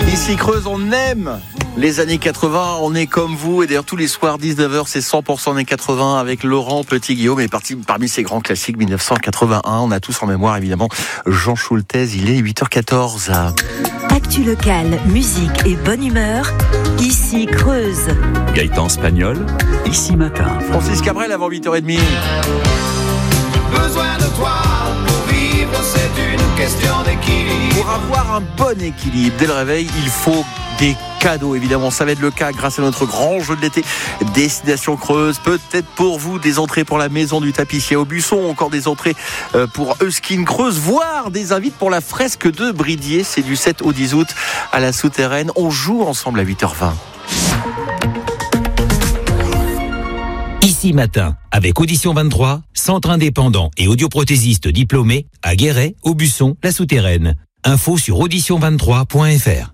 Ici Creuse, on aime les années 80, on est comme vous. Et d'ailleurs tous les soirs 19h c'est 100% années 80 avec Laurent Petit-Guillaume. Et parmi ces grands classiques 1981, on a tous en mémoire évidemment Jean Schultes. Il est 8h14. Actu locale, musique et bonne humeur, ici Creuse. Gaëtan Spagnol, ici matin. Francis Cabrel avant 8h30. Besoin de toi pour vivre, c'est une question d'équilibre. Pour avoir un bon équilibre dès le réveil, il faut des cadeaux, évidemment. Ça va être le cas grâce à notre grand jeu de l'été Destination Creuse. Peut-être pour vous des entrées pour la maison du tapissier au Buisson, encore des entrées pour Euskin Creuse, voire des invites pour la fresque de Bridier. C'est du 7 au 10 août à la Souterraine. On joue ensemble à 8h20. Ici matin, avec Audition 23, centre indépendant et audioprothésiste diplômé à Guéret, Aubusson, la Souterraine. Info sur audition23.fr.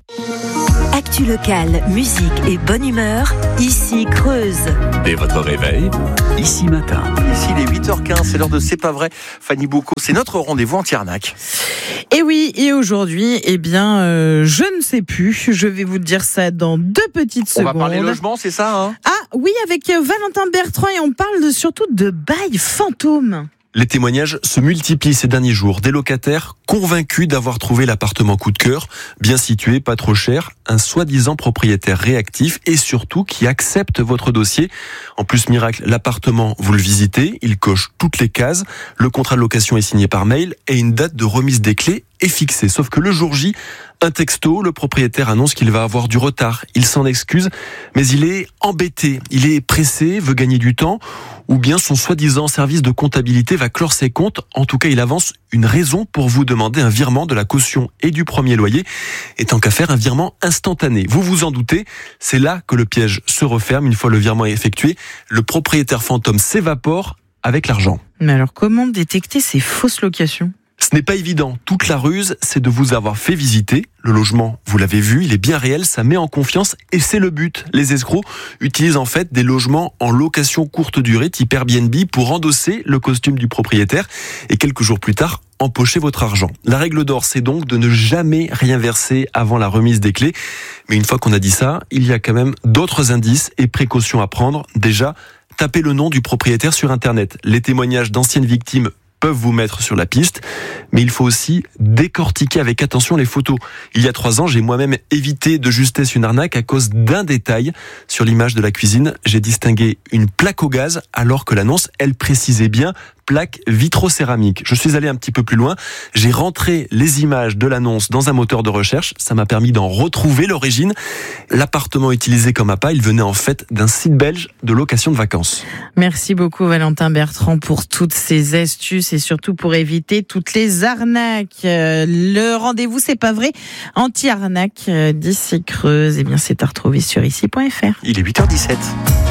Actu locale, musique et bonne humeur, ici Creuse. Dès votre réveil, ici matin. Ici, il est 8h15, c'est l'heure de C'est pas vrai. Fanny Boucaud, c'est notre rendez-vous anti-arnaque. Et oui, et aujourd'hui, je ne sais plus. Je vais vous dire ça dans 2 petites secondes. On va parler logement, c'est ça, hein ? Ah oui, avec Valentin Bertrand, et on parle surtout de bail fantôme. Les témoignages se multiplient ces derniers jours. Des locataires convaincus d'avoir trouvé l'appartement coup de cœur, bien situé, pas trop cher, un soi-disant propriétaire réactif et surtout qui accepte votre dossier. En plus, miracle, l'appartement, vous le visitez, il coche toutes les cases, le contrat de location est signé par mail et une date de remise des clés est fixée. Sauf que le jour J, un texto, le propriétaire annonce qu'il va avoir du retard. Il s'en excuse, mais il est embêté, il est pressé, veut gagner du temps, ou bien son soi-disant service de comptabilité va clore ses comptes. En tout cas, il avance une raison pour vous demander un virement de la caution et du premier loyer, et tant qu'à faire, un virement instantané. Vous vous en doutez, c'est là que le piège se referme. Une fois le virement effectué, le propriétaire fantôme s'évapore avec l'argent. Mais alors, comment détecter ces fausses locations ? Ce n'est pas évident. Toute la ruse, c'est de vous avoir fait visiter. Le logement, vous l'avez vu, il est bien réel, ça met en confiance et c'est le but. Les escrocs utilisent en fait des logements en location courte durée, type Airbnb, pour endosser le costume du propriétaire et quelques jours plus tard, empocher votre argent. La règle d'or, c'est donc de ne jamais rien verser avant la remise des clés. Mais une fois qu'on a dit ça, il y a quand même d'autres indices et précautions à prendre. Déjà, tapez le nom du propriétaire sur Internet. Les témoignages d'anciennes victimes peuvent vous mettre sur la piste, mais il faut aussi décortiquer avec attention les photos. Il y a 3 ans, j'ai moi-même évité de justesse une arnaque à cause d'un détail. Sur l'image de la cuisine, j'ai distingué une plaque au gaz, alors que l'annonce, elle précisait bien plaque vitrocéramique. Je suis allé un petit peu plus loin, j'ai rentré les images de l'annonce dans un moteur de recherche, ça m'a permis d'en retrouver l'origine. L'appartement utilisé comme appât, il venait en fait d'un site belge de location de vacances. Merci beaucoup Valentin Bertrand pour toutes ces astuces et surtout pour éviter toutes les arnaques. Le rendez-vous, c'est pas vrai, anti-arnaque d'ici Creuse, c'est à retrouver sur ici.fr. Il est 8h17.